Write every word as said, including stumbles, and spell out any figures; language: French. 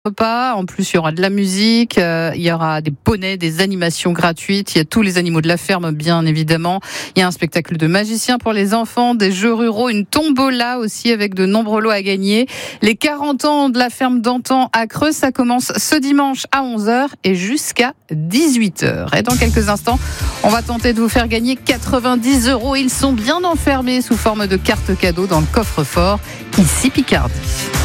Repas. En plus, il y aura de la musique, euh, il y aura des bonnets, des animations gratuites. Il y a tous les animaux de la ferme, bien évidemment. Il y a un spectacle de magiciens pour les enfants, des jeux ruraux, une tombola aussi avec de nombreux lots à gagner. Les quarante ans de la ferme d'antan à Creux, ça commence ce dimanche à onze heures et jusqu'à dix-huit heures. Et dans quelques instants, on va tenter de vous faire gagner quatre-vingt-dix euros. Ils sont bien enfermés sous forme de cartes cadeaux dans le coffre-fort ici Picardie.